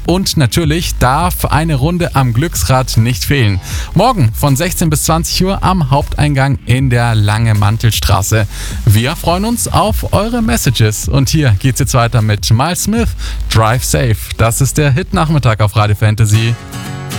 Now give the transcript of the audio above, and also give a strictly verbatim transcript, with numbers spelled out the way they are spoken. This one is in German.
Und natürlich darf eine Runde am Glücksrad nicht fehlen. Morgen von sechzehn bis zwanzig Uhr am Haupteingang in der Lange Mantelstraße. Wir freuen uns auf eure Messages. Und hier geht's jetzt weiter mit Miles Smith, Drive Safe. Das ist der Hit-Nachmittag auf Radio Fantasy.